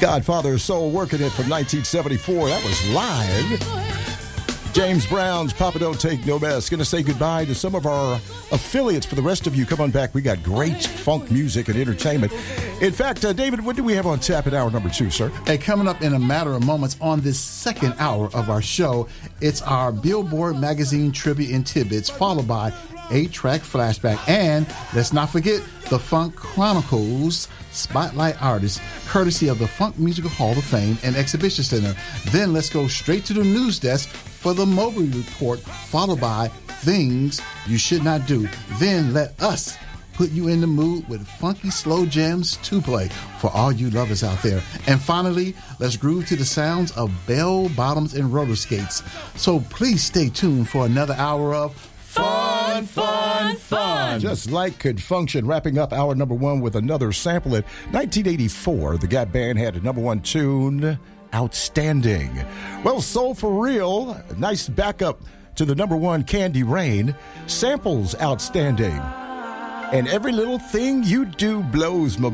Godfather of Soul working it from 1974. That was live. James Brown's Papa Don't Take No Mess. Going to say goodbye to some of our affiliates. For the rest of you, come on back. We got great funk music and entertainment. In fact, David, what do we have on tap in hour number 2, sir? Hey, coming up in a matter of moments on this second hour of our show, it's our Billboard Magazine Trivia and Tidbits, followed by 8-track flashback. And let's not forget the Funk Chronicles Spotlight Artists, courtesy of the Funk Musical Hall of Fame and Exhibition Center. Then let's go straight to the news desk for the Mobley Report, followed by Things You Should Not Do. Then let us put you in the mood with funky slow jams to play for all you lovers out there. And finally, let's groove to the sounds of bell bottoms and roller skates. So please stay tuned for another hour of Fun, Fun, Fun. Just like could function, wrapping up hour number 1 with another sample. In 1984, the Gap Band had a number 1 tune, Outstanding. Well, Soul for Real, nice backup to the number 1 Candy Rain, samples Outstanding. And every little thing you do blows my